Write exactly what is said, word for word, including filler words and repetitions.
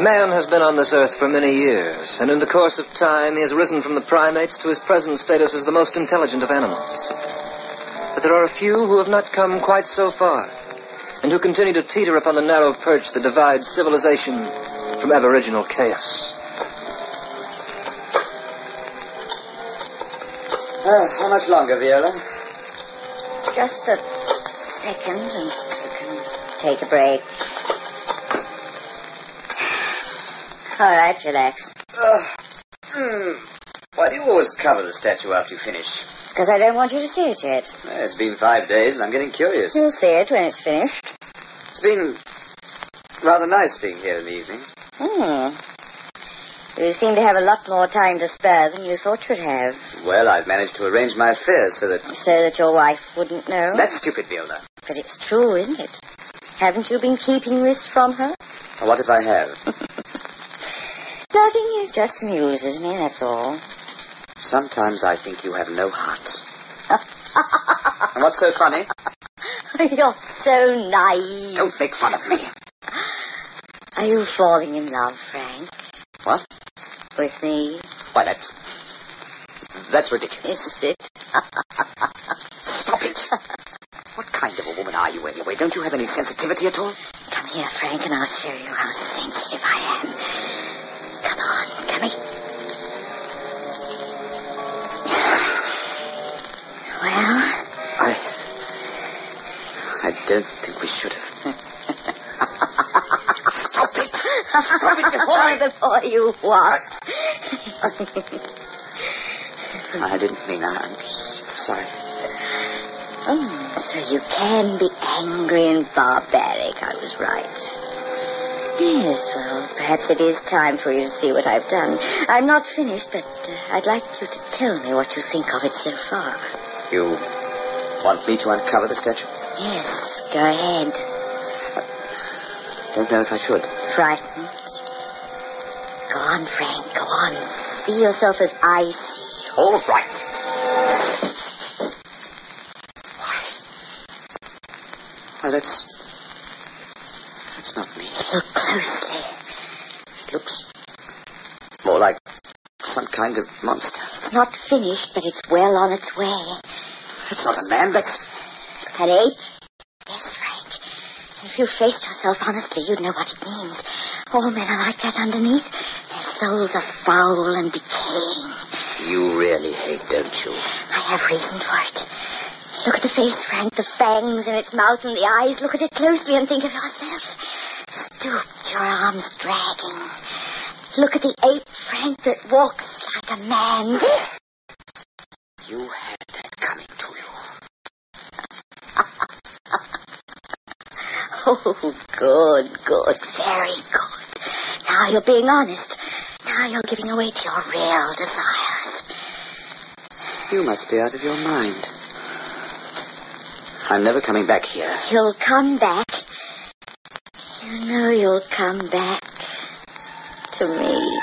Man has been on this earth for many years, and in the course of time he has risen from the primates to his present status as the most intelligent of animals. But there are a few who have not come quite so far, and who continue to teeter upon the narrow perch that divides civilization from aboriginal chaos. Uh, how much longer, Viola? Just a second, and you can take a break. All right, relax. Uh, hmm. Why do you always cover the statue after you finish? Because I don't want you to see it yet. Uh, it's been five days, and I'm getting curious. You'll see it when it's finished. It's been rather nice being here in the evenings. Hmm. You seem to have a lot more time to spare than you thought you'd have. Well, I've managed to arrange my affairs so that... So that your wife wouldn't know? That's stupid, Viola. But it's true, isn't it? Haven't you been keeping this from her? Well, what if I have? Nothing, it just amuses me, that's all. Sometimes I think you have no heart. And what's so funny? You're so naive. Don't make fun of me. Are you falling in love, Frank? What? With me? Why, that's... That's ridiculous. Is it? Stop it. What kind of a woman are you, anyway? Don't you have any sensitivity at all? Come here, Frank, and I'll show you how sensitive I am. Come on, come here. Well? I... I don't think we should have. Stop it! Stop it before I... Before you what? I didn't mean that. I'm s- sorry. Oh, so you can be angry and barbaric. I was right. Yes, well, perhaps it is time for you to see what I've done. I'm not finished, but uh, I'd like you to tell me what you think of it so far. You want me to uncover the statue? Yes, go ahead. Don't know if I should. Frightened? Go on, Frank, go on. See yourself as I see you. All right. Why? Why, that's... That's not me. Look closely. It looks more like some kind of monster. It's not finished, but it's well on its way. It's not a man, that's... An ape? Yes, Frank. If you faced yourself honestly, you'd know what it means. All men are like that underneath. Their souls are foul and decaying. You really hate, don't you? I have reason for it. Look at the face, Frank, the fangs in its mouth and the eyes. Look at it closely and think of yourself. Stooped, your arms dragging. Look at the ape, Frank, that walks like a man. You had that coming to you. Oh, good, good, very good. Now you're being honest. Now you're giving away to your real desires. You must be out of your mind. I'm never coming back here. You'll come back. You know you'll come back to me.